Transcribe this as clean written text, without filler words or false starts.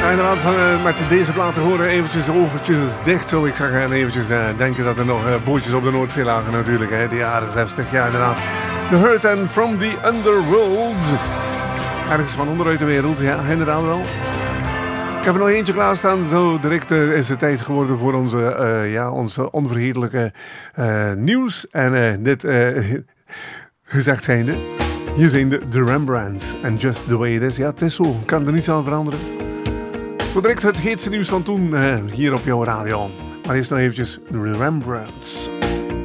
Inderdaad, met deze plaat te horen, eventjes de oogjes dicht, zou ik zeggen. En eventjes denken dat er nog bootjes op de Noordzee lagen natuurlijk, hè. De jaren 60, ja inderdaad. The Hurt and From The Underworld. Ergens van onderuit de wereld, ja, inderdaad wel. Ik heb er nog eentje klaarstaan, zo direct is het tijd geworden voor onze onvergetelijke nieuws. En dit gezegd zijnde, hier zijn de Rembrandts en Just The Way It Is. Ja, het is zo, ik kan er niets aan veranderen. Zo direct het heetste nieuws van toen hier op jouw radio. Maar eerst nog eventjes de Rembrandts.